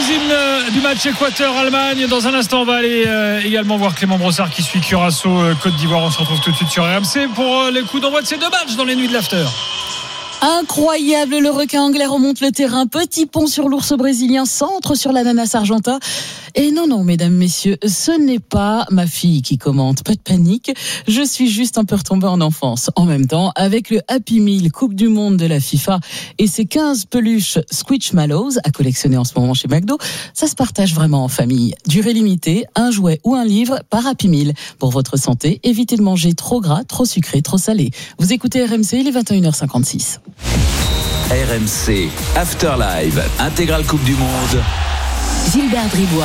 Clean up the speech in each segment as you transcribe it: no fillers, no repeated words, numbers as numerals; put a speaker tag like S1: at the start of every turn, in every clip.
S1: résumé du match Équateur-Allemagne. Dans un instant, on va aller également voir Clément Brossard qui suit Curaçao Côte d'Ivoire. On se retrouve tout de suite sur RMC pour les coups d'envoi de ces deux matchs dans les nuits de l'after.
S2: Incroyable, le requin anglais remonte le terrain, petit pont sur l'ours brésilien, centre sur l'ananas argentin. Et non, mesdames, messieurs, ce n'est pas ma fille qui commente, pas de panique. Je suis juste un peu retombée en enfance. En même temps, avec le Happy Meal Coupe du Monde de la FIFA et ses 15 peluches Squishmallows à collectionner en ce moment chez McDo, ça se partage vraiment en famille. Durée limitée, un jouet ou un livre par Happy Meal. Pour votre santé, évitez de manger trop gras, trop sucré, trop salé. Vous écoutez RMC, il est 21h56.
S3: RMC After Live Intégrale Coupe du Monde.
S2: Gilbert Bribois.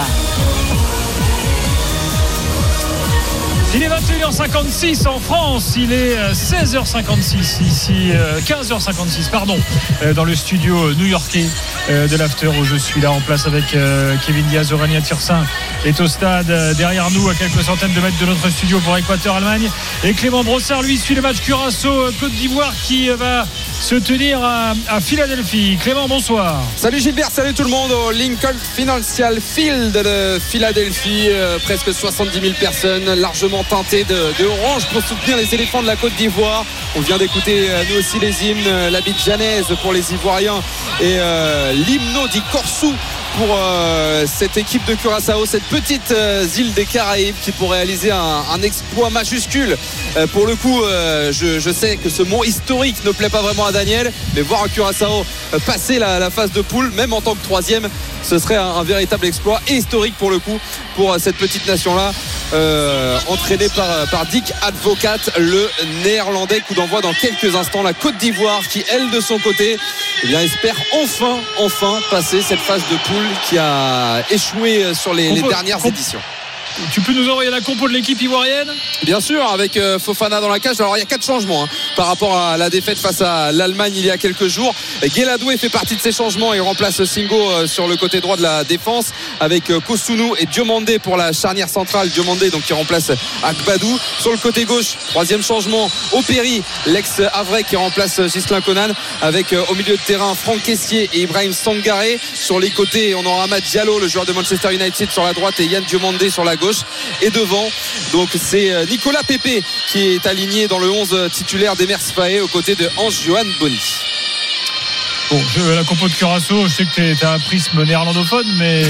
S1: Il est 21h56 en France, il est 16h56 ici, 15h56 pardon, dans le studio new-yorkais de l'After où je suis là en place avec Kevin Diaz, Aurélien Tirsin est au stade derrière nous à quelques centaines de mètres de notre studio pour Équateur-Allemagne, et Clément Brossard lui suit le match Curaçao Côte d'Ivoire qui va se tenir à Philadelphie. Clément, bonsoir.
S4: Salut Gilbert, salut tout le monde au Lincoln Financial Field de Philadelphie, presque 70 000 personnes, largement teintées de orange pour soutenir les éléphants de la Côte d'Ivoire. On vient d'écouter nous aussi les hymnes, la Bidjanaise pour les Ivoiriens et l'hymno di Corsu pour cette équipe de Curaçao, cette petite île des Caraïbes qui pourrait réaliser un exploit majuscule. Pour le coup, je sais que ce mot historique ne plaît pas vraiment à Daniel, mais voir un Curaçao passer la phase de poule, même en tant que troisième, ce serait un véritable exploit et historique pour le coup pour cette petite nation-là, entraînée par Dick Advocat, le néerlandais. Coup d'envoi dans quelques instants. La Côte d'Ivoire qui, elle, de son côté, espère enfin passer cette phase de poule qui a échoué sur les dernières éditions.
S1: Tu peux nous envoyer la compo de l'équipe ivoirienne ?
S4: Bien sûr, avec Fofana dans la cage. Alors il y a 4 changements par rapport à la défaite face à l'Allemagne il y a quelques jours. Guéladoué fait partie de ces changements et remplace Singo sur le côté droit de la défense, avec Kosunu et Diomandé pour la charnière centrale. Diomandé donc qui remplace Akbadou. Sur le côté gauche, troisième changement, Opéry, l'ex-Havrais qui remplace Ghislain Conan, avec au milieu de terrain Franck Kessié et Ibrahim Sangaré. Sur les côtés, on aura Amad Diallo, le joueur de Manchester United, sur la droite, et Yann Diomandé sur la gauche. Et devant, donc c'est Nicolas Pepe qui est aligné dans le 11 titulaire d'Emers Faé aux côtés de Ange-Johan Boni.
S1: Bon, la compo de Curaçao, je sais que tu as un prisme néerlandophone, mais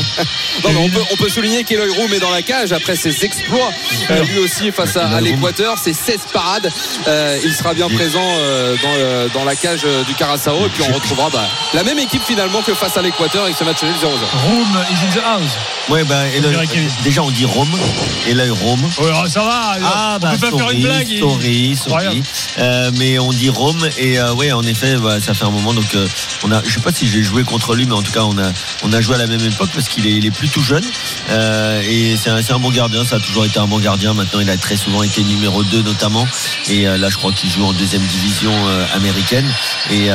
S4: on peut souligner qu'Eloy Roum est dans la cage après ses exploits, lui aussi face à l'Équateur, ses 16 parades. Il sera bien présent dans la cage du Curaçao, et puis on retrouvera la même équipe finalement que face à l'Équateur avec ce match nul 0-0.
S1: Roum is in the house.
S5: Ouais, déjà on dit Rome, Eloy Roum.
S1: Ouais, ça va. On peut pas faire une blague.
S5: Sorry. Mais on dit Rome, et ouais, en effet, ça fait un moment. Donc je sais pas si j'ai joué contre lui, mais en tout cas on a joué à la même époque parce qu'il est plutôt jeune, et c'est un bon gardien. Ça a toujours été un bon gardien. Maintenant il a très souvent été numéro 2 notamment, et là je crois qu'il joue en deuxième division américaine, et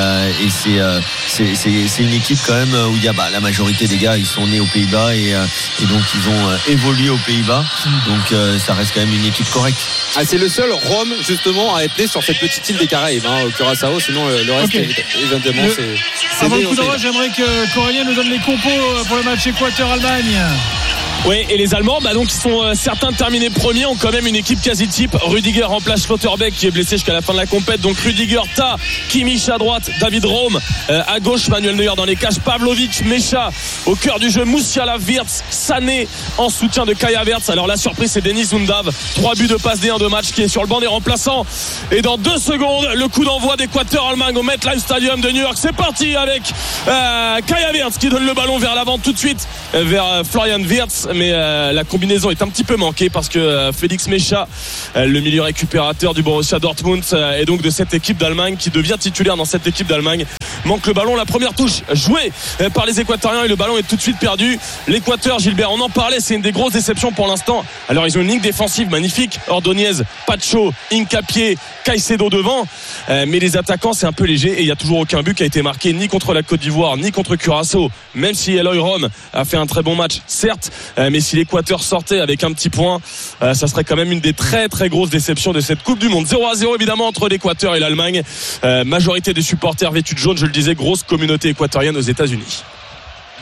S5: c'est une équipe quand même où il y a la majorité des gars ils sont nés aux Pays-Bas, et donc ils ont évolué aux Pays-Bas, donc ça reste quand même une équipe correcte.
S4: C'est le seul Rome justement à être né sur cette petite île des Caraïbes, au Curaçao. Sinon le reste évidemment c'est
S1: avant le coup d'envoi, j'aimerais qu'Aurélien nous donne les compos pour le match Équateur-Allemagne.
S6: Oui, et les Allemands, donc ils sont certains de terminer premiers, ont quand même une équipe quasi type. Rudiger remplace Schlotterbeck qui est blessé jusqu'à la fin de la compète. Donc Rudiger, Ta, Kimmich à droite, David Raum à gauche, Manuel Neuer dans les cages, Pavlovic, Mecha au cœur du jeu, Moussiala, Wirtz, Sané en soutien de Kai Havertz. Alors la surprise, c'est Denis Undav, 3 buts de passe D1 de match, qui est sur le banc des remplaçants. Et dans 2 secondes, le coup d'envoi d'Équateur-Allemagne au MetLife Stadium de New York. C'est parti avec Kai Havertz qui donne le ballon vers l'avant tout de suite vers Florian Wirtz. Mais la combinaison est un petit peu manquée parce que Félix Mecha, le milieu récupérateur du Borussia Dortmund et donc de cette équipe d'Allemagne, qui devient titulaire dans cette équipe d'Allemagne, manque le ballon. La première touche jouée par les Équatoriens et le ballon est tout de suite perdu. L'Équateur, Gilbert, on en parlait, c'est une des grosses déceptions pour l'instant. Alors ils ont une ligne défensive magnifique, Ordonez, Pacho, Hincapié, Caicedo devant, mais les attaquants c'est un peu léger, et il n'y a toujours aucun but qui a été marqué ni contre la Côte d'Ivoire ni contre Curaçao, même si Eloy Roum a fait un très bon match certes, mais si l'Équateur sortait avec un petit point, ça serait quand même une des très très grosses déceptions de cette Coupe du Monde. 0-0 évidemment entre l'Équateur et l'Allemagne, majorité des supporters vêtus de jaune, je le disais, grosse communauté équatorienne aux États-Unis.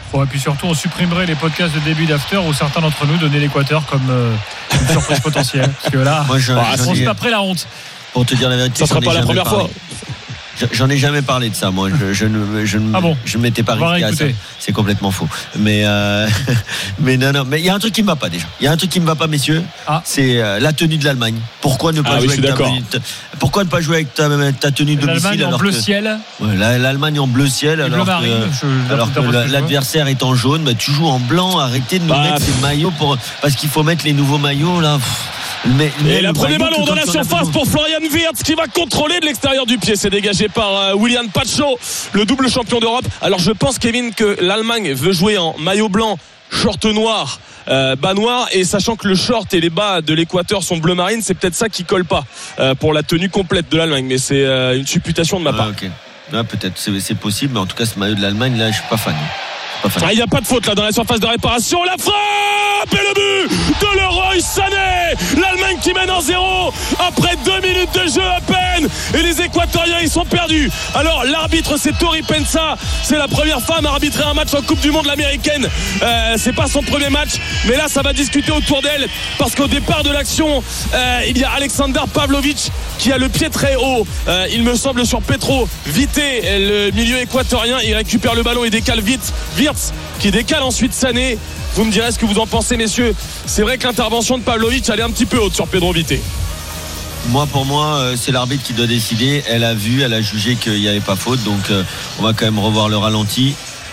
S1: Ouais, et puis surtout, on supprimerait les podcasts de début d'after où certains d'entre nous donnaient l'Équateur comme une surprise potentielle. Parce que là,
S5: Moi,
S1: on se taperait la honte.
S5: Pour te dire la vérité,
S6: Ça sera pas la première fois.
S5: J'en ai jamais parlé de ça, moi. Je ne m'étais pas risqué à ça. C'est complètement faux. Mais non. Mais il y a un truc qui me va pas déjà. Il y a un truc qui me va pas, messieurs. C'est la tenue de l'Allemagne. Pourquoi ne pas jouer avec ta tenue domicile
S1: en bleu ciel.
S5: L'Allemagne en bleu ciel alors que l'adversaire est en jaune. Bah, tu joues en blanc. Arrêtez de nous mettre ces maillots parce qu'il faut mettre les nouveaux maillots là.
S6: Et la premier ballon dans la surface pour Florian Wirtz qui va contrôler de l'extérieur du pied. C'est dégagé par William Pacho, le double champion d'Europe. Alors je pense, Kevin, que l'Allemagne veut jouer en maillot blanc, short noir, bas noir, et sachant que le short et les bas de l'Équateur sont bleu marine, c'est peut-être ça qui colle pas pour la tenue complète de l'Allemagne. Mais c'est une supputation de ma part.
S5: Okay. Peut-être c'est possible, mais en tout cas ce maillot de l'Allemagne là, je suis pas fan.
S6: Il n'y a pas de faute là dans la surface de réparation. La frappe et le but de Leroy Sané. L'Allemagne qui mène en 0 après 2 minutes de jeu à peine. Et les Équatoriens, ils sont perdus. Alors l'arbitre, c'est Tori Pensa. C'est la première femme à arbitrer un match en Coupe du Monde, l'américaine. C'est pas son premier match, mais là ça va discuter autour d'elle parce qu'au départ de l'action, il y a Alexander Pavlovic qui a le pied très haut, il me semble, sur Petro Vité, le milieu équatorien. Il récupère le ballon et décale vite Wirtz qui décale ensuite Sané. Vous me direz ce que vous en pensez, messieurs. C'est vrai que l'intervention de Pavlovic elle est un petit peu haute sur Pedro Vité.
S5: Pour moi, c'est l'arbitre qui doit décider. Elle a vu, elle a jugé qu'il n'y avait pas faute, donc on va quand même revoir le ralenti.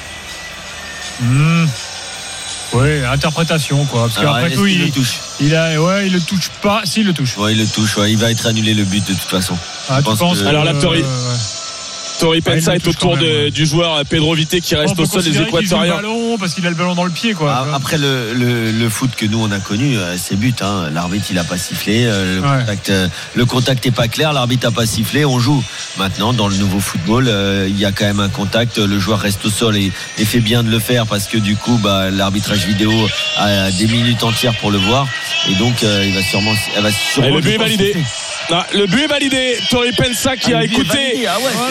S1: Oui, interprétation quoi. Parce qu'après tout, il le touche pas. S'il le touche.
S5: Ouais, il le touche. Ouais. Il va être annulé le but de toute façon.
S6: Alors la Tori Pensa est autour du joueur Pedro Vité qui reste au sol des Équatoriens.
S1: Parce qu'il a le ballon dans le pied quoi.
S5: Après le foot que nous on a connu, c'est but. L'arbitre il a pas sifflé, le contact est pas clair, l'arbitre a pas sifflé, on joue. Maintenant dans le nouveau football, il y a quand même un contact, le joueur reste au sol et fait bien de le faire parce que du coup l'arbitrage vidéo a des minutes entières pour le voir et donc elle va sûrement
S6: le but est validé. Le but est validé. Tori Pensa qui a écouté.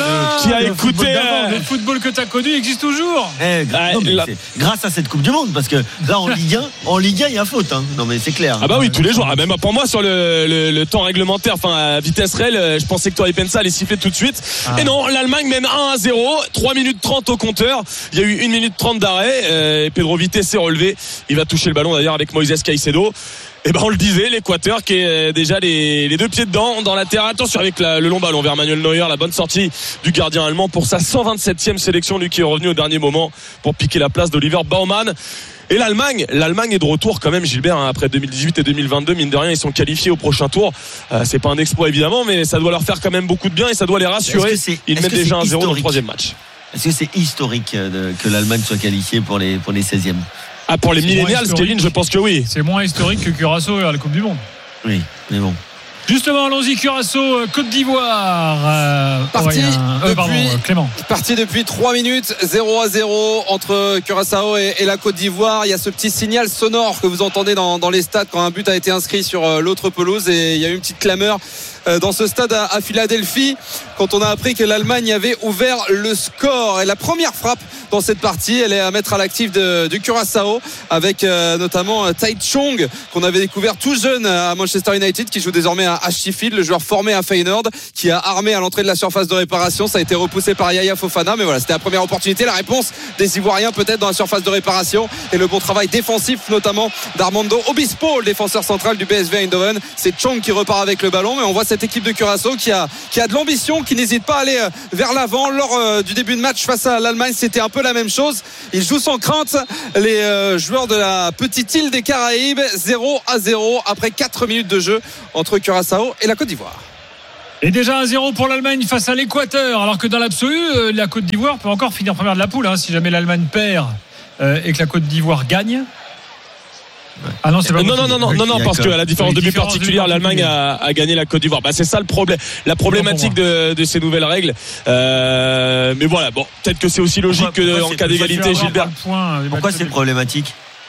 S1: Le football que tu as connu existe toujours.
S5: Grâce à cette Coupe du Monde, parce que là en Ligue 1 il y a faute. Non mais c'est clair.
S6: Ah bah oui, tous les jours. Même pour moi sur le temps réglementaire, à vitesse réelle, je pensais que Tori Pensa allait siffler tout de suite. Et non, l'Allemagne mène 1-0, 3 minutes 30 au compteur. Il y a eu 1 minute 30 d'arrêt. Pedro Vité s'est relevé. Il va toucher le ballon d'ailleurs avec Moïse Caicedo. Et on le disait, l'Équateur qui est déjà les deux pieds dedans dans la terre. Attention avec le long ballon vers Manuel Neuer, la bonne sortie du gardien allemand pour sa 127e sélection, lui qui est revenu au dernier moment pour piquer la place d'Oliver Baumann. Et l'Allemagne est de retour quand même, Gilbert, après 2018 et 2022, mine de rien, ils sont qualifiés au prochain tour. C'est pas un exploit évidemment, mais ça doit leur faire quand même beaucoup de bien et ça doit les rassurer. Ils mettent déjà 1-0 dans le troisième match.
S5: Est-ce que c'est historique que l'Allemagne soit qualifiée pour les 16e?
S6: Pour les millénials, Kevin, je pense que oui.
S1: C'est moins historique que Curaçao à la Coupe du Monde.
S5: Oui, mais bon.
S1: Justement, allons-y, Curaçao, Côte d'Ivoire. Clément.
S4: Parti depuis 3 minutes, 0-0 entre Curaçao et la Côte d'Ivoire. Il y a ce petit signal sonore que vous entendez dans les stades quand un but a été inscrit sur l'autre pelouse et il y a eu une petite clameur dans ce stade à Philadelphie quand on a appris que l'Allemagne avait ouvert le score. Et la première frappe dans cette partie, elle est à mettre à l'actif du Curaçao avec notamment Tai Chong qu'on avait découvert tout jeune à Manchester United, qui joue désormais à Sheffield, le joueur formé à Feyenoord, qui a armé à l'entrée de la surface de réparation. Ça a été repoussé par Yaya Fofana, mais voilà, c'était la première opportunité, la réponse des Ivoiriens peut-être dans la surface de réparation et le bon travail défensif notamment d'Armando Obispo, le défenseur central du PSV Eindhoven. C'est Chong qui repart avec le ballon, mais on voit cette équipe de Curaçao qui a de l'ambition, qui n'hésite pas à aller vers l'avant. Lors du début de match face à l'Allemagne, c'était un peu la même chose. Ils jouent sans crainte, les joueurs de la petite île des Caraïbes. 0-0 après 4 minutes de jeu entre Curaçao et la Côte d'Ivoire.
S1: Et déjà 1-0 pour l'Allemagne face à l'Équateur, alors que dans l'absolu, la Côte d'Ivoire peut encore finir première de la poule, si jamais l'Allemagne perd et que la Côte d'Ivoire gagne. Ah non, c'est pas
S6: non, parce que à la différence de but particulière, l'Allemagne a gagné la Côte d'Ivoire. C'est ça le problème, la problématique de ces nouvelles règles. Mais voilà, peut-être que c'est aussi logique qu'en cas d'égalité, Gilbert.
S5: Pourquoi c'est problématique?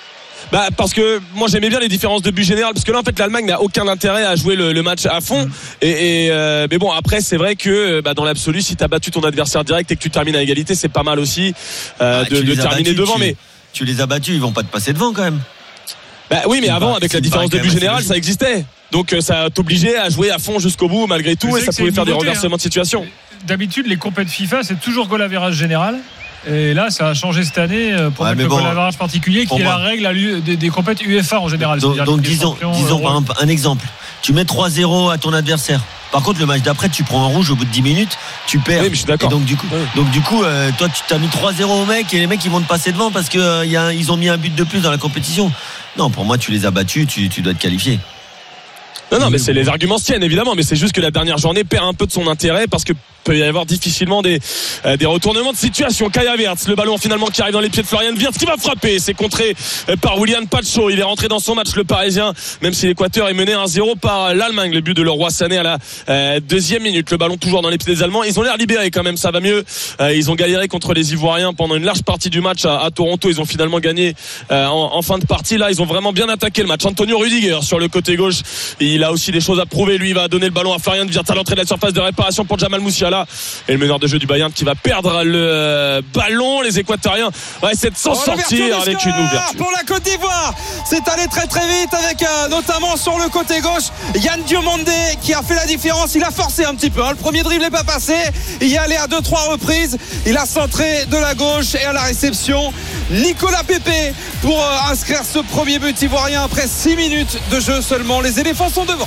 S6: Parce que moi j'aimais bien les différences de but général, parce que là en fait l'Allemagne n'a aucun intérêt à jouer le match à fond. Mais bon, après c'est vrai que dans l'absolu, si t'as battu ton adversaire direct et que tu termines à égalité, c'est pas mal aussi de terminer devant. Mais
S5: tu les as battus, ils vont pas te passer devant quand même.
S6: Oui, mais avant, avec la différence de but général, ça existait. Donc ça t'obligeait à jouer à fond jusqu'au bout malgré tout, et ça pouvait faire des renversements de situation.
S1: D'habitude, les compètes FIFA, c'est toujours goal average général. Et là, ça a changé cette année pour mettre le goal average particulier, qui est la règle des compètes UEFA en général.
S5: Donc disons par exemple un exemple. Tu mets 3-0 à ton adversaire. Par contre, le match d'après, tu prends un rouge au bout de 10 minutes, tu perds.
S6: Oui, mais je suis d'accord.
S5: Et donc du coup, toi, tu t'as mis 3-0 aux mecs, et les mecs ils vont te passer devant parce que ils ont mis un but de plus dans la compétition. Non, pour moi, tu les as battus, tu dois te qualifier.
S6: Non, mais c'est les arguments se tiennent évidemment, mais c'est juste que la dernière journée perd un peu de son intérêt parce que peut y avoir difficilement des retournements de situation. Kai Havertz, le ballon finalement qui arrive dans les pieds de Florian Wirtz qui va frapper, c'est contré par William Pacho. Il est rentré dans son match, le Parisien, même si l'Équateur est mené 1-0 par l'Allemagne. Le but de Leroy Sané à la deuxième minute. Le ballon toujours dans les pieds des Allemands. Ils ont l'air libérés quand même, ça va mieux. Ils ont galéré contre les Ivoiriens pendant une large partie du match à Toronto. Ils ont finalement gagné en fin de partie. Là, ils ont vraiment bien attaqué le match. Antonio Rüdiger sur le côté gauche, il a aussi des choses à prouver. Lui, il va donner le ballon à Florian Wirtz à l'entrée de la surface de réparation pour Jamal Musiala. Et le meneur de jeu du Bayern qui va perdre le ballon. Les Équatoriens essaient de s'en sortir avec une ouverture.
S4: Pour la Côte d'Ivoire, c'est allé très très vite avec notamment sur le côté gauche Yann Diomandé qui a fait la différence. Il a forcé un petit peu. Le premier dribble n'est pas passé. Il y est allé à 2-3 reprises. Il a centré de la gauche et à la réception Nicolas Pepe pour inscrire ce premier but ivoirien après 6 minutes de jeu seulement. Les éléphants sont devant.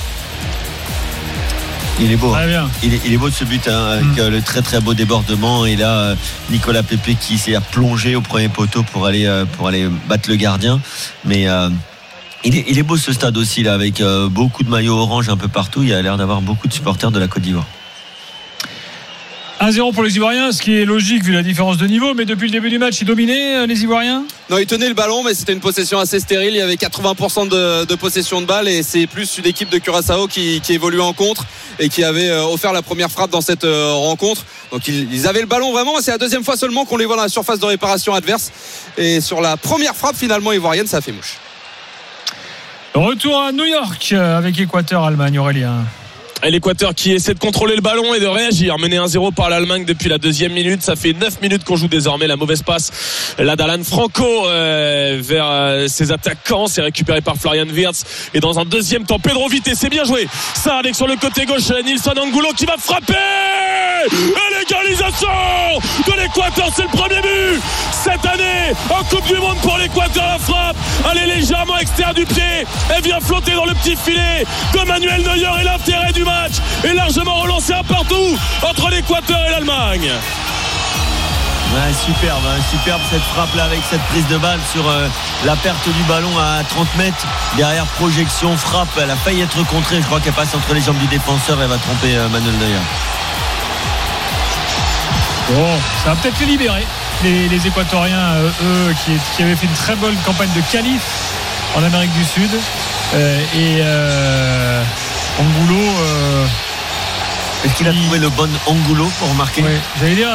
S5: Il est beau, il est beau ce but avec le très très beau débordement, et là Nicolas Pepe qui s'est plongé au premier poteau pour aller battre le gardien. Mais il est beau ce stade aussi là, avec beaucoup de maillots orange un peu partout. Il y a l'air d'avoir beaucoup de supporters de la Côte d'Ivoire.
S1: 1-0 pour les Ivoiriens, ce qui est logique vu la différence de niveau, mais depuis le début du match, ils dominaient les Ivoiriens.
S4: Non, ils tenaient le ballon, mais c'était une possession assez stérile. Il y avait 80% de possession de balle, et c'est plus une équipe de Curaçao qui évoluait en contre et qui avait offert la première frappe dans cette rencontre. Donc ils avaient le ballon vraiment. C'est la deuxième fois seulement qu'on les voit dans la surface de réparation adverse, et sur la première frappe finalement ivoirienne, ça a fait mouche.
S1: Retour à New York avec Équateur-Allemagne, Aurélien.
S6: Et l'Équateur qui essaie de contrôler le ballon et de réagir, mené 1-0 par l'Allemagne depuis la deuxième minute. Ça fait 9 minutes qu'on joue désormais. La mauvaise passe là d'Alan Franco vers ses attaquants, c'est récupéré par Florian Wirtz, et dans un deuxième temps Pedro Vite, c'est bien joué ça avec sur le côté gauche Nilson Angulo qui va frapper, et l'égalisation de l'Équateur, c'est le premier but cette année en Coupe du Monde pour l'Équateur. La frappe, elle est légèrement externe du pied, elle vient flotter dans le petit filet de Manuel Neuer, et l'intérêt du match est largement relancé à partout entre l'Équateur et l'Allemagne.
S5: Superbe cette frappe là, avec cette prise de balle sur la perte du ballon à 30 mètres. Derrière, projection, frappe, elle a failli être contrée. Je crois qu'elle passe entre les jambes du défenseur, elle va tromper Manuel Neuer.
S1: Bon, ça va peut-être les libérer, les Équatoriens, eux qui avaient fait une très bonne campagne de qualif en Amérique du Sud, et Angulo.
S5: Est-ce qu'il a trouvé le bon Angulo pour marquer?
S1: Oui, j'allais dire.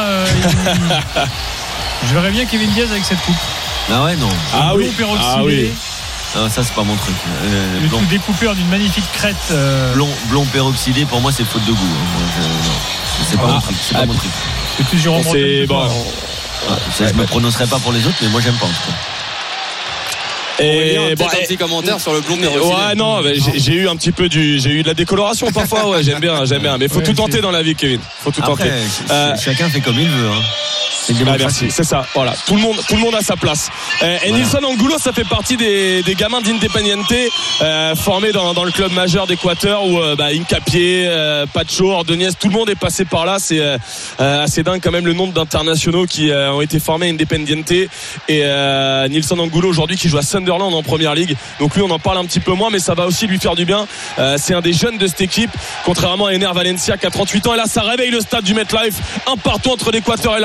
S1: Je verrais bien Kevin Diaz avec cette coupe.
S5: Ah ouais, non.
S1: Angulo peroxydé.
S5: Non, ça c'est pas mon truc.
S1: Le tout découpé en une magnifique crête.
S5: Blond peroxydé, pour moi c'est faute de goût. C'est pas mon truc. C'est pas mon truc.
S1: C'est plus Jérôme.
S6: C'est bon.
S5: Je me prononcerai pas pour les autres, mais moi j'aime pas en tout cas.
S6: Et
S4: un petit commentaire sur le blond peroxydé.
S6: Ouais, non, j'ai eu un petit peu j'ai eu de la décoloration parfois. Ouais, j'aime bien. Mais faut tout tenter dans la vie, Kevin. Faut tout tenter.
S5: Chacun fait comme il veut.
S6: Merci, c'est ça. Voilà, tout le monde a sa place. Et Nilson Angulo, ça fait partie des gamins d'Independiente, formés dans le club majeur d'Équateur, où Hincapié, Pacho, Ordonez, tout le monde est passé par là. C'est assez dingue quand même le nombre d'internationaux qui ont été formés à Independiente. Et Nilson Angulo aujourd'hui qui joue à Sunderland en première ligue. Donc lui, on en parle un petit peu moins, mais ça va aussi lui faire du bien. C'est un des jeunes de cette équipe, contrairement à Ener Valencia qui a 38 ans. Et là, ça réveille le stade du MetLife. Un partout entre l'Équateur et l'Allemagne. L'Équateur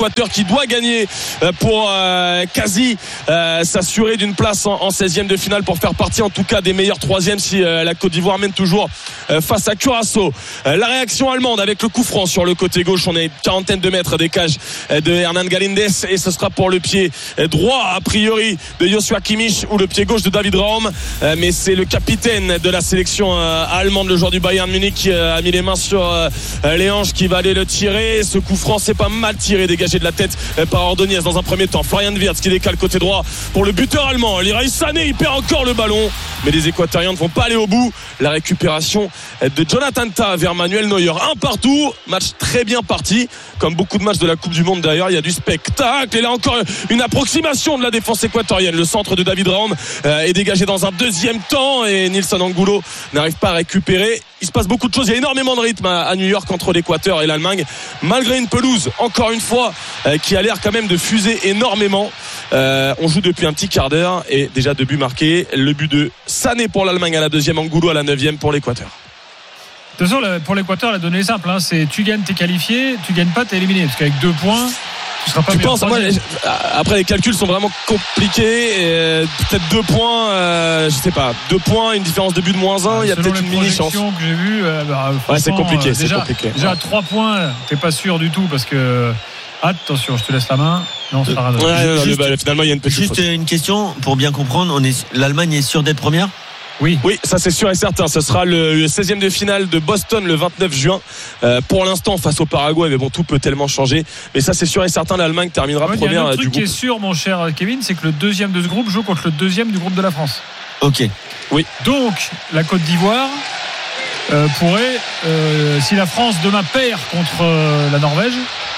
S6: l'Équateur qui doit gagner pour quasi s'assurer d'une place en 16e de finale pour faire partie en tout cas des meilleurs 3e si la Côte d'Ivoire mène toujours face à Curaçao. La réaction allemande avec le coup franc sur le côté gauche, on est quarantaine de mètres des cages de Hernan Galíndez et ce sera pour le pied droit a priori de Joshua Kimmich ou le pied gauche de David Raum, mais c'est le capitaine de la sélection allemande, le joueur du Bayern Munich qui a mis les mains sur les hanches, qui va aller le tirer. Ce coup franc c'est pas mal tiré, dégagé de la tête par Ordóñez dans un premier temps. Florian Wirtz qui décale côté droit pour le buteur allemand. Leroy Sané, il perd encore le ballon, mais les Équatoriens ne vont pas aller au bout. La récupération de Jonathan Tah vers Manuel Neuer, un partout, match très bien parti comme beaucoup de matchs de la Coupe du Monde d'ailleurs. Il y a du spectacle et là encore une approximation de la défense équatorienne. Le centre de David Raum est dégagé dans un deuxième temps et Nilson Angulo n'arrive pas à récupérer. Il se passe beaucoup de choses, il y a énormément de rythme à New York entre l'Équateur et l'Allemagne, malgré une pelouse encore une fois qui a l'air quand même de fuser énormément. On joue depuis un petit quart d'heure et déjà 2 buts marqués. Le but de Sané pour l'Allemagne à la 2e, Angulo à la 9e pour l'Équateur.
S1: De toute façon, pour l'Équateur, la donnée est simple, hein, c'est tu gagnes, t'es qualifié, tu gagnes pas, t'es éliminé, parce qu'avec 2 points tu seras pas
S6: tu
S1: meilleur
S6: penses, moi, après les calculs sont vraiment compliqués, peut-être 2 points, je sais pas, 2 points, une différence de but de -1, il y a peut-être une mini chance.
S1: Que j'ai vu,
S6: ouais, c'est compliqué,
S1: déjà à 3 points t'es pas sûr du tout, parce que attention, je te laisse la main. Non, c'est pas grave.
S6: Finalement il y a une petite
S5: juste
S6: faute.
S5: une question pour bien comprendre, l'Allemagne est sûre d'être première?
S1: Oui,
S6: ça c'est sûr et certain. Ce sera le 16e de finale de Boston le 29 juin. Pour l'instant face au Paraguay, mais bon, tout peut tellement changer. Mais ça c'est sûr et certain, l'Allemagne terminera première du groupe.
S1: Il y a un truc qui est sûr, mon cher Kevin, c'est que le 2e de ce groupe joue contre le 2e du groupe de la France.
S5: Ok.
S6: Oui.
S1: Donc la Côte d'Ivoire pourrait, si la France demain perd contre la Norvège,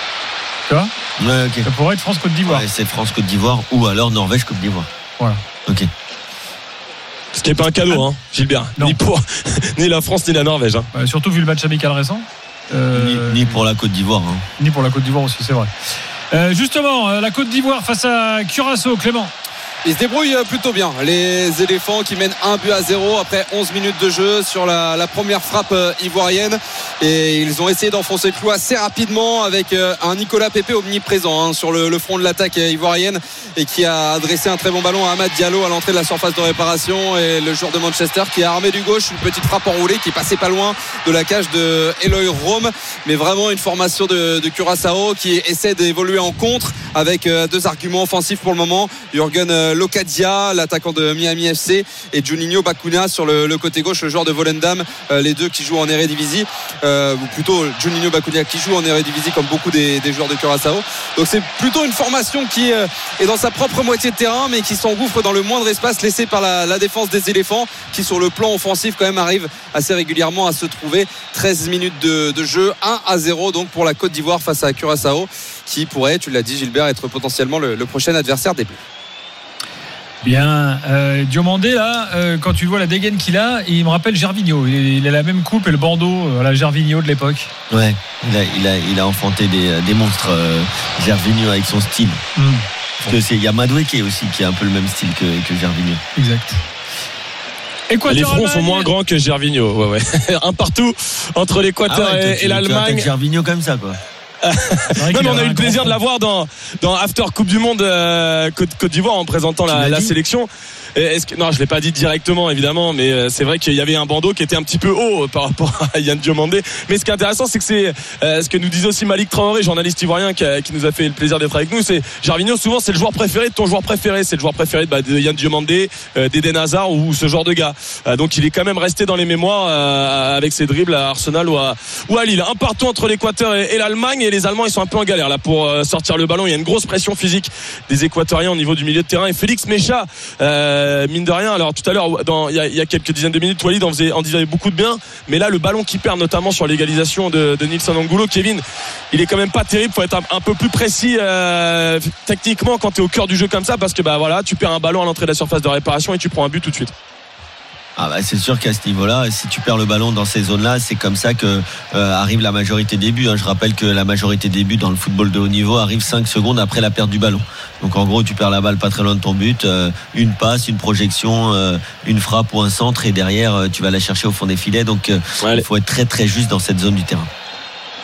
S1: tu vois,
S5: ouais, okay.
S1: Ça pourrait être France-Côte d'Ivoire.
S5: Ouais, c'est France-Côte d'Ivoire ou alors Norvège-Côte d'Ivoire.
S1: Voilà.
S5: Ok.
S6: Ce qui n'est pas un cadeau, hein, Gilbert. Ni la France ni la Norvège. Hein.
S1: Surtout vu le match amical récent.
S5: Ni pour la Côte d'Ivoire. Hein.
S1: Ni pour la Côte d'Ivoire aussi, c'est vrai. Justement, la Côte d'Ivoire face à Curaçao, Clément.
S4: Ils se débrouillent plutôt bien, les éléphants qui mènent 1-0 après 11 minutes de jeu sur la première frappe ivoirienne, et ils ont essayé d'enfoncer le clou assez rapidement avec un Nicolas Pepe omniprésent sur le front de l'attaque ivoirienne, et qui a adressé un très bon ballon à Amad Diallo à l'entrée de la surface de réparation, et le joueur de Manchester qui a armé du gauche une petite frappe enroulée qui passait pas loin de la cage de Eloy Rome. Mais vraiment une formation de Curaçao qui essaie d'évoluer en contre avec 2 arguments offensifs pour le moment, Jürgen Locadia, l'attaquant de Miami FC, et Juninho Bacuna sur le côté gauche, le joueur de Volendam, les deux qui jouent en Eredivisie, ou plutôt Juninho Bacuna qui joue en Eredivisie comme beaucoup des joueurs de Curaçao. Donc c'est plutôt une formation qui est dans sa propre moitié de terrain, mais qui s'engouffre dans le moindre espace laissé par la défense des éléphants, qui sur le plan offensif quand même arrive assez régulièrement à se trouver. 13 minutes de jeu, 1-0 donc pour la Côte d'Ivoire face à Curaçao, qui pourrait, tu l'as dit Gilbert, être potentiellement le prochain adversaire des Bleus.
S1: Bien, Diomandé là, quand tu vois la dégaine qu'il a, il me rappelle Gervinho. Il a la même coupe et le bandeau à la Gervinho de l'époque.
S5: Ouais, il a enfanté des monstres, Gervinho, avec son style. Parce que il y a Madueke aussi qui a un peu le même style que Gervinho.
S1: Exact.
S6: Les fronts sont moins grands que Gervinho. Ouais. Un partout entre l'Équateur et l'Allemagne.
S5: Gervinho comme ça, quoi.
S6: Non, mais on a eu le plaisir de l'avoir dans After Coupe du Monde Côte d'Ivoire en présentant la sélection. Non, je l'ai pas dit directement évidemment, mais c'est vrai qu'il y avait un bandeau qui était un petit peu haut par rapport à Yann Diomandé. Mais ce qui est intéressant, c'est que c'est ce que nous disait aussi Malik Traoré, journaliste ivoirien qui nous a fait le plaisir d'être avec nous. C'est Gervinho, souvent c'est le joueur préféré de ton joueur préféré, c'est le joueur préféré de Yann Diomandé, d'Eden Hazard ou ce genre de gars. Donc il est quand même resté dans les mémoires avec ses dribbles à Arsenal ou à Lille. Un partout entre l'Équateur et l'Allemagne, et les Allemands ils sont un peu en galère là pour sortir le ballon. Il y a une grosse pression physique des Équatoriens au niveau du milieu de terrain, et Félix Mecha, mine de rien, alors tout à l'heure il y a quelques dizaines de minutes, Walid en disait beaucoup de bien, mais là le ballon qui perd notamment sur l'égalisation de Nilson Angulo, Kevin, il est quand même pas terrible. Faut être un peu plus précis techniquement quand tu es au cœur du jeu comme ça, parce que voilà, tu perds un ballon à l'entrée de la surface de réparation et tu prends un but tout de suite.
S5: C'est sûr qu'à ce niveau-là, si tu perds le ballon dans ces zones-là, c'est comme ça que arrive la majorité des buts. Je rappelle que la majorité des buts dans le football de haut niveau arrive 5 secondes après la perte du ballon. Donc en gros, tu perds la balle pas très loin de ton but, une passe, une projection, une frappe ou un centre, et derrière tu vas la chercher au fond des filets. Donc il faut être très très juste dans cette zone du terrain.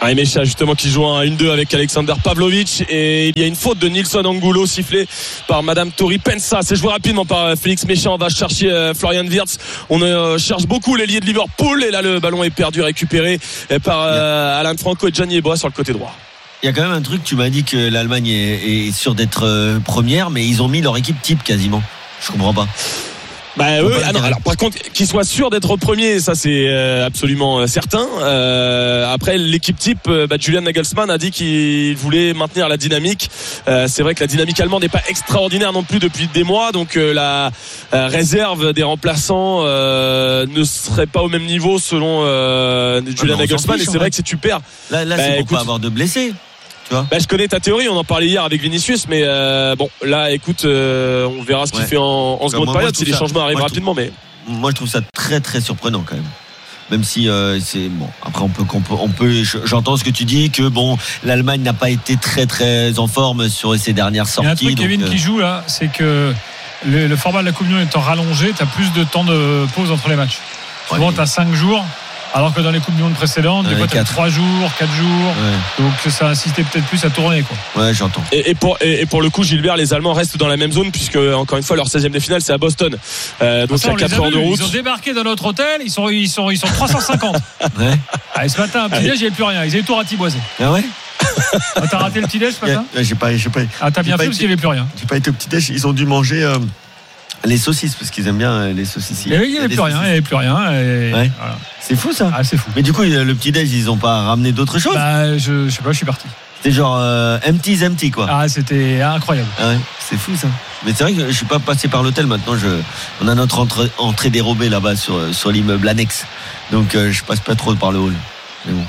S6: Mecha justement qui joue un 1-2 avec Alexander Pavlovic, et il y a une faute de Nilson Angulo sifflée par Madame Tori Pensa. C'est joué rapidement par Félix Mecha. On va chercher Florian Wirtz. On cherche beaucoup l'ailier de Liverpool, et là le ballon est perdu, récupéré par Alain Franco et Gianni Eboa sur le côté droit.
S5: Il y a quand même un truc, tu m'as dit que l'Allemagne est sûre d'être première, mais ils ont mis leur équipe type quasiment. Je comprends pas.
S6: Alors par contre, qu'ils soient sûrs d'être au premier, ça c'est absolument certain. Après l'équipe type, Julian Nagelsmann a dit qu'il voulait maintenir la dynamique. C'est vrai que la dynamique allemande n'est pas extraordinaire non plus depuis des mois, donc la réserve des remplaçants ne serait pas au même niveau selon Julian Nagelsmann. Et c'est vrai que si tu perds,
S5: là c'est pour pas avoir de blessés. Tu vois,
S6: je connais ta théorie, on en parlait hier avec Vinicius, mais là écoute, on verra ce qu'il fait en seconde période, si les changements arrivent rapidement. Mais
S5: moi je trouve ça très très surprenant quand même si c'est bon. Après on peut j'entends ce que tu dis, que bon, l'Allemagne n'a pas été très très en forme sur ses dernières sorties.
S1: Il y a un truc, Kevin, qui joue là, c'est que le format de la Coupe du Monde étant rallongé, tu as plus de temps de pause entre les matchs. Souvent tu as 5 jours, alors que dans les Coupes du Monde précédentes, des fois tu as 3 jours, 4 jours. Ouais. Donc ça insistait peut-être plus à tourner, quoi.
S5: Ouais, j'entends.
S6: Et pour le coup, Gilbert, les Allemands restent dans la même zone, puisque encore une fois leur 16e de finale c'est à Boston. Donc il y a 4 heures de route.
S1: Ils ont débarqué dans notre hôtel, ils sont 350. Ouais. Ce matin, petit déj, il n'y avait plus rien, ils avaient tout ratiboisé.
S5: Ah ouais.
S1: T'as raté le petit déj ce matin?
S5: J'ai pas.
S1: Ah, t'as bien fait parce qu'il n'y avait plus rien.
S5: J'ai pas été au petit déj, ils ont dû manger les saucisses, parce qu'ils aiment bien les saucisses.
S1: Et oui, il n'y avait plus rien. Et
S5: ouais.
S1: Voilà.
S5: C'est fou ça.
S1: Ah, c'est fou.
S5: Mais du coup, le petit déj, ils ont pas ramené d'autres choses?
S1: Je sais pas, je suis parti.
S5: C'était genre empty quoi.
S1: Ah, c'était incroyable.
S5: Ah ouais, c'est fou ça. Mais c'est vrai que je suis pas passé par l'hôtel maintenant. On a notre entrée dérobée là-bas sur l'immeuble annexe. Donc je passe pas trop par le hall. Mais bon.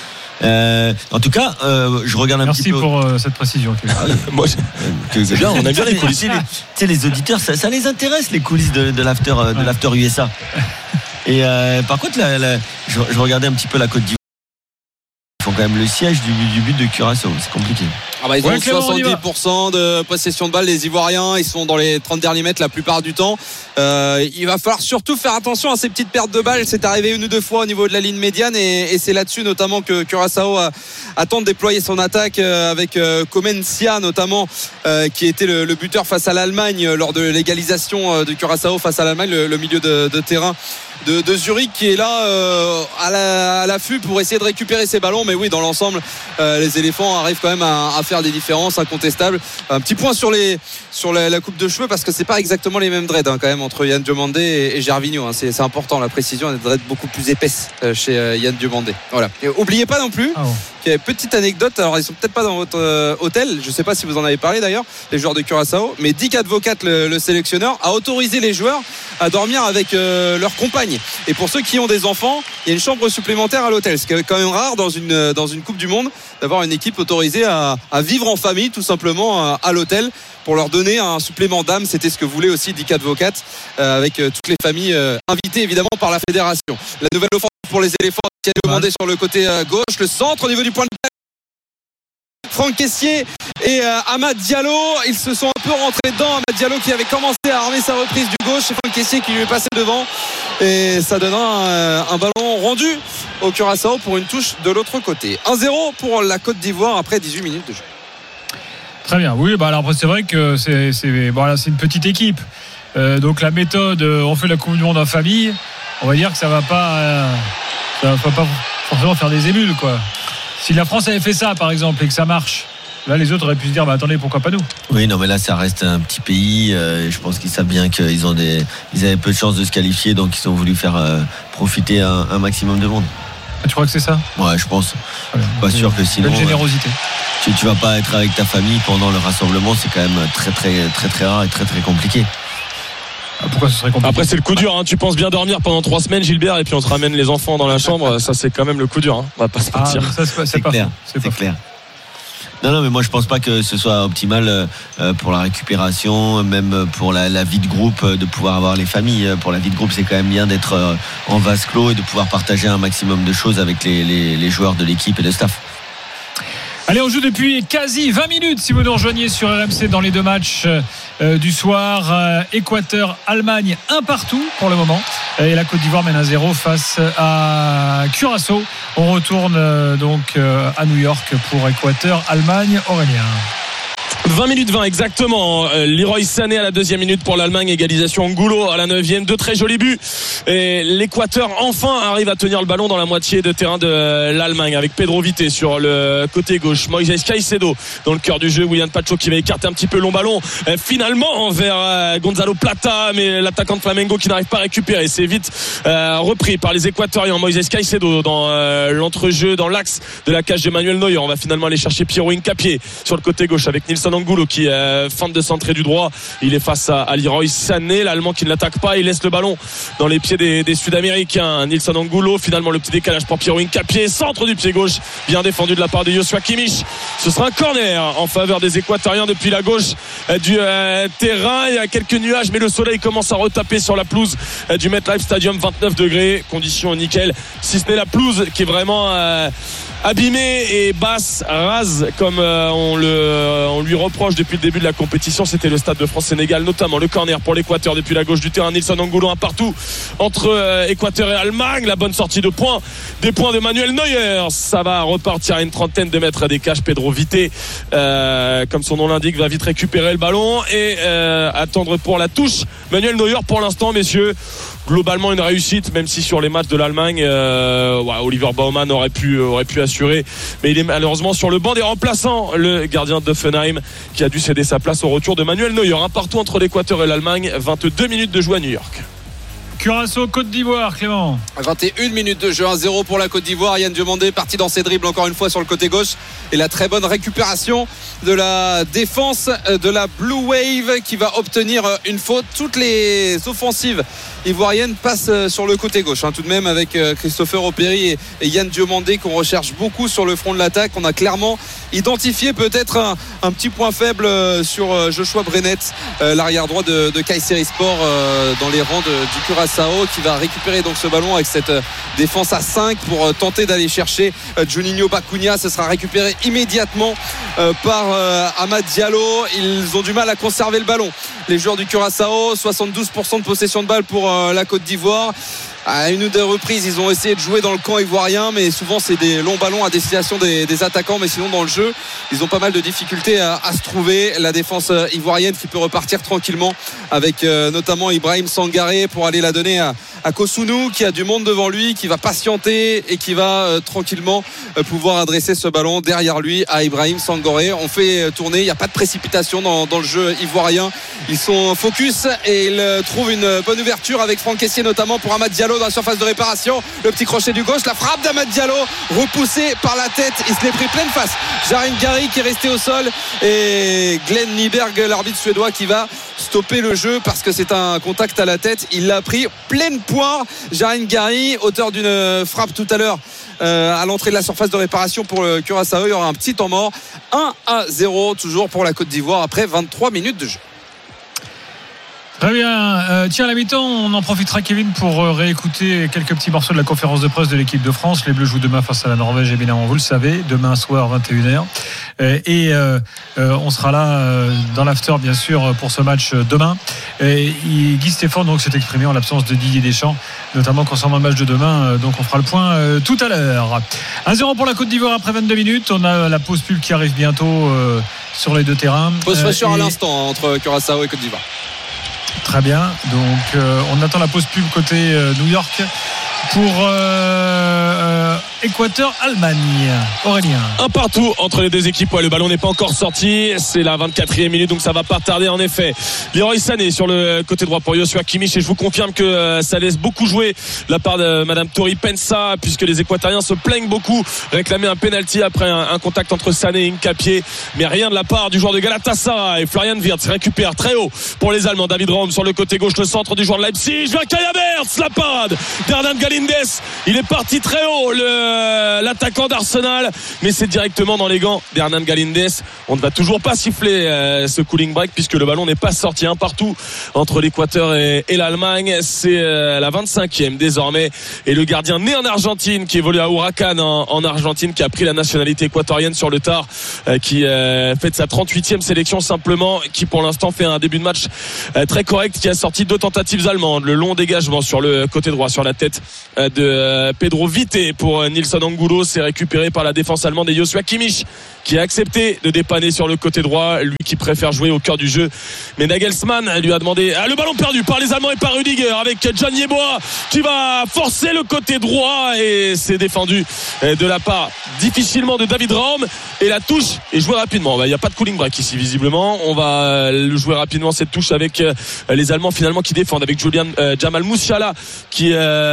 S5: En tout cas, je regarde un petit peu.
S1: Merci pour cette précision.
S6: Moi, c'est bien, on aime bien les coulisses.
S5: Tu sais, les auditeurs, ça les intéresse, les coulisses de l'after USA. Et par contre, je regardais un petit peu la Côte d'Ivoire. Ils font quand même le siège du but de Curaçao. C'est compliqué.
S4: Ils ont 70% de possession de balle, les Ivoiriens. Ils sont dans les 30 derniers mètres la plupart du temps. Il va falloir surtout faire attention à ces petites pertes de balles. C'est arrivé une ou deux fois au niveau de la ligne médiane, et c'est là-dessus notamment que Curaçao attend de déployer son attaque, avec Comencia notamment, qui était le buteur face à l'Allemagne lors de l'égalisation de Curaçao face à l'Allemagne, le milieu de terrain de Zurich, qui est là à l'affût pour essayer de récupérer ses ballons. Mais oui, dans l'ensemble, les éléphants arrivent quand même à faire des différences incontestables. Un petit point sur la coupe de cheveux, parce que c'est pas exactement les mêmes dreads quand même entre Yann Diomandé et Gervinho. C'est important, la précision, des dreads beaucoup plus épaisses chez Yann Diomandé. Voilà. Et oubliez pas non plus qu'il y a une petite anecdote. Alors ils sont peut-être pas dans votre hôtel, je sais pas si vous en avez parlé d'ailleurs, les joueurs de Curaçao, mais Dick Advocat, le sélectionneur, a autorisé les joueurs à dormir avec leurs compagnes. Et pour ceux qui ont des enfants, il y a une chambre supplémentaire à l'hôtel, ce qui est quand même rare dans une Coupe du Monde, d'avoir une équipe autorisée à vivre en famille tout simplement à l'hôtel, pour leur donner un supplément d'âme. C'était ce que voulait aussi Dick Advocat, avec toutes les familles invitées évidemment par la fédération. La nouvelle offensive pour les éléphants qui a demandé sur le côté gauche, le centre au niveau du point de balle. Franck Kessié et Amad Diallo, ils se sont un peu rentrés dedans. Amad Diallo qui avait commencé à armer sa reprise du gauche, et Franck Kessié qui lui est passé devant, et ça donnera un ballon rendu au Curaçao pour une touche de l'autre côté. 1-0 pour la Côte d'Ivoire après 18 minutes de jeu.
S1: Très bien, oui, alors après c'est vrai que c'est une petite équipe, donc la méthode, on fait la Coupe du Monde en famille, on va dire que ça va pas forcément faire des émules, quoi. Si la France avait fait ça par exemple et que ça marche, là les autres auraient pu se dire attendez, pourquoi pas nous? Oui,
S5: non, mais là ça reste un petit pays, je pense qu'ils savent bien qu'ils avaient peu de chances de se qualifier, donc ils ont voulu faire profiter un maximum de monde.
S1: Tu crois que c'est ça?
S5: Ouais, je pense. Pas sûr que sinon.
S1: Belle générosité.
S5: Tu vas pas être avec ta famille pendant le rassemblement, c'est quand même très très très très rare et très très compliqué.
S1: Pourquoi ce serait compliqué?
S6: Après c'est le coup dur, hein. Tu penses bien dormir pendant 3 semaines, Gilbert, et puis on te ramène les enfants dans la chambre. Ça c'est quand même le coup dur, hein. On va pas se mentir.
S5: C'est pas clair. C'est clair. Non, mais moi je pense pas que ce soit optimal pour la récupération, même pour la vie de groupe, de pouvoir avoir les familles. Pour la vie de groupe, c'est quand même bien d'être en vase clos et de pouvoir partager un maximum de choses avec les joueurs de l'équipe et le staff.
S1: Allez, on joue depuis quasi 20 minutes si vous nous rejoignez sur RMC dans les deux matchs du soir. Équateur, Allemagne, 1 partout pour le moment. Et la Côte d'Ivoire mène 1-0 face à Curaçao. On retourne donc à New York pour Équateur, Allemagne. Aurélien.
S6: 20 minutes 20 exactement. Leroy Sané à la 2e minute pour l'Allemagne, égalisation Angulo à la 9e, 2 très jolis buts. Et l'Équateur enfin arrive à tenir le ballon dans la moitié de terrain de l'Allemagne avec Pedro Vité sur le côté gauche, Moïse Caicedo dans le cœur du jeu, William Pacho qui va écarter un petit peu long ballon finalement vers Gonzalo Plata, mais l'attaquant de Flamengo qui n'arrive pas à récupérer. C'est vite repris par les Équatoriens. Moïse Caicedo dans l'entrejeu, dans l'axe de la cage d'Emmanuel Neuer. On va finalement aller chercher Pierre Hincapié sur le côté gauche avec Nilson Angulo qui feinte de centrer du droit. Il est face à Leroy Sané, l'Allemand qui ne l'attaque pas. Il laisse le ballon dans les pieds des Sud-Américains. Nilson Angulo, finalement le petit décalage pour Pierre Hincapié, centre du pied gauche, bien défendu de la part de Joshua Kimmich. Ce sera un corner en faveur des Équatoriens depuis la gauche du terrain. Il y a quelques nuages, mais le soleil commence à retaper sur la pelouse du MetLife Stadium. 29 degrés, conditions nickel, si ce n'est la pelouse qui est vraiment abîmée et basse, rase comme on lui reproche depuis le début de la compétition. C'était le Stade de France-Sénégal, notamment le corner pour l'Équateur depuis la gauche du terrain. Nilson Angulo, un partout entre Équateur et Allemagne. La bonne sortie de points, des points de Manuel Neuer. Ça va repartir à une trentaine de mètres des cages. Pedro Vité, comme son nom l'indique, va vite récupérer le ballon et attendre pour la touche. Manuel Neuer, pour l'instant, messieurs, globalement une réussite, même si sur les matchs de l'Allemagne Oliver Baumann aurait pu assurer, mais il est malheureusement sur le banc des remplaçants, le gardien d'Offenheim qui a dû céder sa place au retour de Manuel Neuer. Un partout entre l'Équateur et l'Allemagne, 22 minutes de jeu à New York.
S1: Curaçao, Côte d'Ivoire, Clément.
S4: 21 minutes de jeu, 1-0 pour la Côte d'Ivoire. Yann Diomandé parti dans ses dribbles encore une fois sur le côté gauche, et la très bonne récupération de la défense de la Blue Wave qui va obtenir une faute. Toutes les offensives ivoiriennes passent sur le côté gauche, tout de même, avec Christopher Opéry et Yann Diomandé qu'on recherche beaucoup sur le front de l'attaque. On a clairement identifié peut-être un petit point faible sur Joshua Brennett, l'arrière droit de Kayserispor dans les rangs du Curaçao, qui va récupérer donc ce ballon avec cette défense à 5 pour tenter d'aller chercher Juninho Bacuna. Ce sera récupéré immédiatement par Amad Diallo. Ils ont du mal à conserver le ballon, les joueurs du Curaçao. 72% de possession de balle pour la Côte d'Ivoire. À une ou deux reprises, ils ont essayé de jouer dans le camp ivoirien, mais souvent c'est des longs ballons à destination des attaquants. Mais sinon, dans le jeu, ils ont pas mal de difficultés à se trouver. La défense ivoirienne qui peut repartir tranquillement avec notamment Ibrahim Sangaré pour aller la donner à Kosunu, qui a du monde devant lui, qui va patienter et qui va tranquillement pouvoir adresser ce ballon derrière lui à Ibrahim Sangaré. On fait tourner, il n'y a pas de précipitation dans le jeu ivoirien. Ils sont focus et ils trouvent une bonne ouverture avec Franck Kessié notamment pour Amad Diallo dans la surface de réparation. Le petit crochet du gauche, la frappe d'Amad Diallo repoussée par la tête. Il se l'est pris pleine face. Jaren Gary qui est resté au sol et Glenn Nyberg, l'arbitre suédois, qui va stopper le jeu parce que c'est un contact à la tête. Il l'a pris pleine poire, Jaren Gary, auteur d'une frappe tout à l'heure à l'entrée de la surface de réparation pour le Curaçao. Il y aura un petit temps mort. 1-0 toujours pour la Côte d'Ivoire après 23 minutes de jeu.
S1: Très bien. Tiens, à la mi-temps, on en profitera, Kevin, pour réécouter quelques petits morceaux de la conférence de presse de l'équipe de France. Les Bleus jouent demain face à la Norvège, évidemment, vous le savez, demain soir 21h. On sera là dans l'after, bien sûr, pour ce match demain. Guy Stéphane donc s'est exprimé en l'absence de Didier Deschamps, notamment concernant le match de demain. Donc on fera le point tout à l'heure. 1-0 pour la Côte d'Ivoire après 22 minutes. On a la pause pub qui arrive bientôt sur les deux terrains.
S4: Pause fraîcheur à l'instant entre Curaçao et Côte d'Ivoire.
S1: Très bien, donc on attend la pause pub côté New York pour Équateur-Allemagne. Aurélien.
S6: Un partout entre les deux équipes. Le ballon n'est pas encore sorti. C'est la 24e minute, donc ça va pas tarder en effet. Leroy Sané sur le côté droit pour Joshua Kimmich, et je vous confirme que ça laisse beaucoup jouer la part de Madame Tori Pensa, puisque les Équatoriens se plaignent beaucoup, réclamer un penalty après un contact entre Sané et Hincapié, mais rien de la part du joueur de Galatasaray. Florian Wirtz récupère très haut pour les Allemands. David Raum sur le côté gauche, le centre du joueur de Leipzig. Kaya Bertz, la parade d'Hernan Galíndez. Il est parti très haut, le l'attaquant d'Arsenal, mais c'est directement dans les gants d'Hernan Galíndez. On ne va toujours pas siffler ce cooling break puisque le ballon n'est pas sorti, un partout entre l'Équateur et l'Allemagne. C'est la 25e désormais, et le gardien né en Argentine qui évolue à Huracan en Argentine, qui a pris la nationalité équatorienne sur le tard, qui fait sa 38e sélection simplement, qui pour l'instant fait un début de match très correct, qui a sorti 2 tentatives allemandes, le long dégagement sur le côté droit sur la tête de Pedro Vite pour Nilsson Angulo, c'est récupéré par la défense allemande et Joshua Kimmich qui a accepté de dépanner sur le côté droit, lui qui préfère jouer au cœur du jeu, mais Nagelsmann lui a demandé le ballon perdu par les Allemands et par Rudiger avec Can Yeboah qui va forcer le côté droit, et c'est défendu de la part difficilement de David Raum, et la touche est jouée rapidement. Il n'y a pas de cooling break ici visiblement, on va le jouer rapidement cette touche avec les Allemands finalement qui défendent, avec Jamal Musiala qui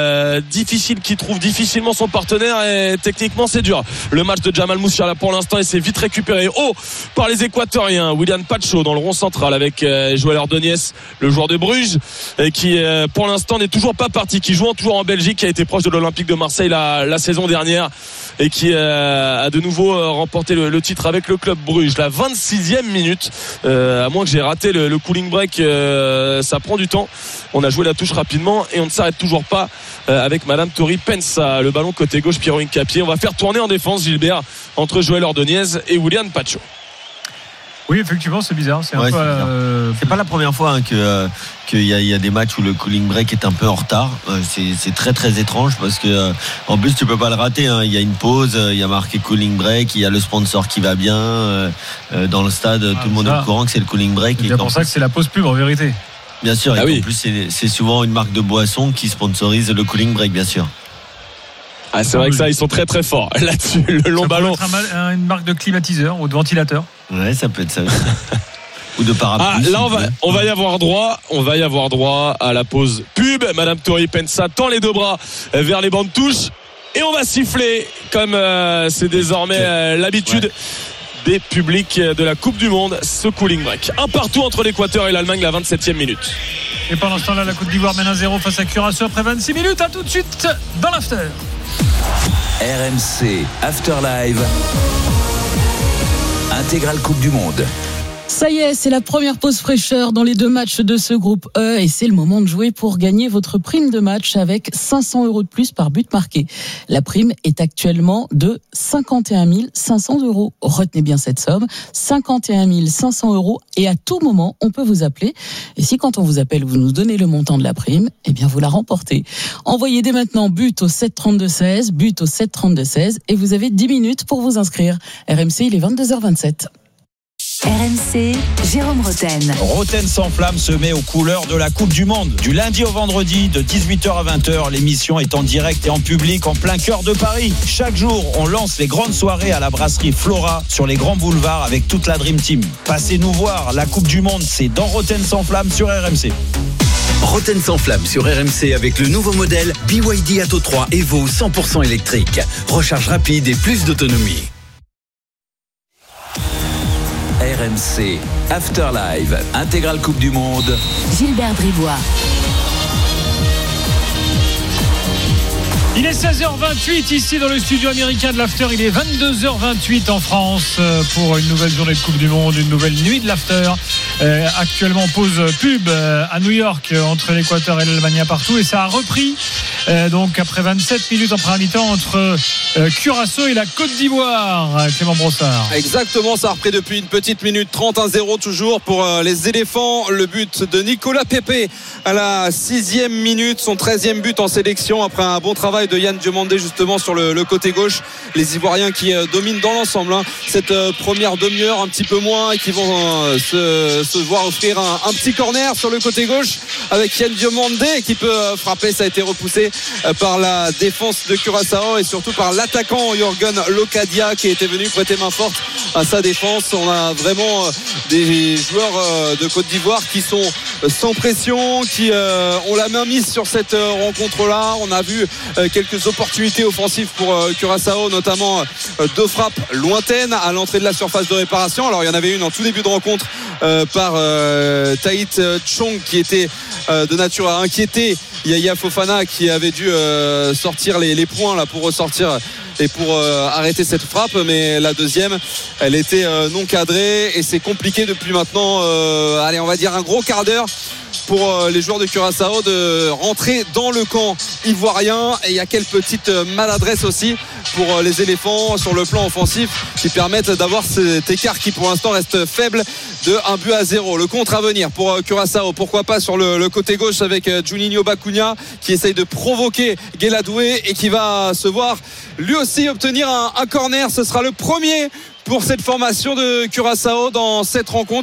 S6: qui trouve difficilement son partenaire, et techniquement c'est dur le match de Jamal Musiala pour l'instant, et c'est vite récupéré par les Équatoriens. Willian Pacho dans le rond central avec Joël Ordóñez, le joueur de Bruges, qui pour l'instant n'est toujours pas parti, qui joue toujours en Belgique, qui a été proche de l'Olympique de Marseille la saison dernière, et qui a de nouveau remporté le titre avec le club Bruges. La 26e minute, à moins que j'ai raté le cooling break, ça prend du temps. On a joué la touche rapidement et on ne s'arrête toujours pas avec Madame Tori Pensa. Le ballon côté gauche, Piero Hincapié. On va faire tourner en défense, Gilbert, entre Joël Ordóñez et Willian Pacho.
S1: Oui, effectivement, c'est bizarre. C'est
S5: pas la première fois qu'il y a des matchs où le cooling break est un peu en retard. C'est très très étrange parce que en plus tu peux pas le rater. Il y a une pause, il y a marqué cooling break, il y a le sponsor qui va bien dans le stade. Tout le monde est au courant que c'est le cooling break.
S1: C'est pour ça que c'est la pause pub en vérité.
S5: Bien sûr. Et en plus c'est souvent une marque de boisson qui sponsorise le cooling break, bien sûr.
S6: C'est vrai que ça, ils sont très très forts là-dessus. Le long ballon.
S1: Ça peut être une marque de climatiseur ou de ventilateur.
S5: Ouais, ça peut être ça aussi. Ou de parapluie.
S6: Là, on va y avoir droit à la pause pub. Madame Tori Pensa tend les 2 bras vers les bancs de touche, et on va siffler comme c'est désormais l'habitude des publics de la Coupe du Monde, ce cooling break. Un partout entre l'Équateur et l'Allemagne, la 27e minute.
S1: Et pendant ce temps-là, la Côte d'Ivoire mène 1-0 face à Curaçao après 26 minutes. À tout de suite dans l'after.
S3: RMC After Live, intégrale Coupe du Monde.
S2: Ça y est, c'est la première pause fraîcheur dans les 2 matchs de ce groupe E, et c'est le moment de jouer pour gagner votre prime de match avec 500 € de plus par but marqué. La prime est actuellement de 51 500 €. Retenez bien cette somme, 51 500 €, et à tout moment, on peut vous appeler. Et si quand on vous appelle, vous nous donnez le montant de la prime, eh bien vous la remportez. Envoyez dès maintenant but au 7 32 16, but au 7 32 16, et vous avez 10 minutes pour vous inscrire. RMC, il est 22h27.
S7: RMC, Jérôme Roten.
S8: Roten sans flamme se met aux couleurs de la Coupe du Monde. Du lundi au vendredi, de 18h à 20h, l'émission est en direct et en public en plein cœur de Paris. Chaque jour, on lance les grandes soirées à la brasserie Flora sur les grands boulevards avec toute la Dream Team. Passez nous voir, la Coupe du Monde, c'est dans Roten sans flamme sur RMC.
S3: Roten sans flamme sur RMC avec le nouveau modèle BYD Atto 3 Evo 100% électrique. Recharge rapide et plus d'autonomie. RMC After Live, intégrale Coupe du Monde.
S7: Gilbert Bribois.
S1: Il est 16h28 ici dans le studio américain de l'After. Il est 22h28 en France pour une nouvelle journée de Coupe du Monde, une nouvelle nuit de l'After. Actuellement pause pub à New York entre l'Équateur et l'Allemagne partout, et ça a repris donc après 27 minutes en première mi-temps entre Curaçao et la Côte d'Ivoire. Clément Brossard.
S4: Exactement, ça a repris depuis une petite minute. 31-0 toujours pour les éléphants. Le but de Nicolas Pepe à la 6e minute, son 13e but en sélection après un bon travail de Yann Diomandé justement sur le côté gauche. Les Ivoiriens qui dominent dans l'ensemble cette première demi-heure, un petit peu moins, et qui vont se voir offrir un petit corner sur le côté gauche avec Yann Diomandé qui peut frapper. Ça a été repoussé par la défense de Curaçao et surtout par l'attaquant Jürgen Locadia qui était venu prêter main forte à sa défense. On a vraiment des joueurs de Côte d'Ivoire qui sont sans pression, qui ont la main mise sur cette rencontre-là. On a vu quelques opportunités offensives pour Curaçao, notamment 2 frappes lointaines à l'entrée de la surface de réparation. Alors il y en avait une en tout début de rencontre par Tahith Chong qui était de nature à inquiéter Yaya Fofana, qui avait dû sortir les points là pour ressortir et pour arrêter cette frappe, mais la deuxième elle était non cadrée et c'est compliqué depuis maintenant allez on va dire un gros quart d'heure pour les joueurs de Curaçao de rentrer dans le camp ivoirien. Et il y a quelques petites maladresses aussi pour les éléphants sur le plan offensif qui permettent d'avoir cet écart qui pour l'instant reste faible de 1-0. Le contre à venir pour Curaçao, pourquoi pas sur le côté gauche avec Juninho Bacuna qui essaye de provoquer Guéladoué et qui va se voir lui aussi obtenir un corner. Ce sera le premier pour cette formation de Curaçao dans cette rencontre.